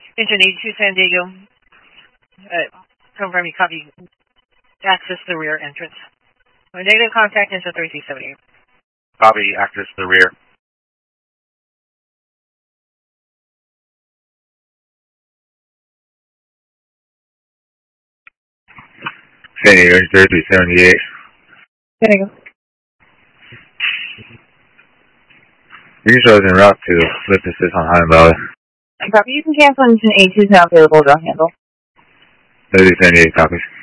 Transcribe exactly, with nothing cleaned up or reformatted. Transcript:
Engine eighty-two San Diego. Uh, confirm you copy. Access the rear entrance. Negative contact into thirty-three seventy-eight. Copy, access the rear. San Diego, thirty-three seventy-eight. San Diego. You can show us en route to lift assist on Highland Valley. Copy, you can cancel engine eighty-two is now available to handle. thirty-three seventy-eight, copy.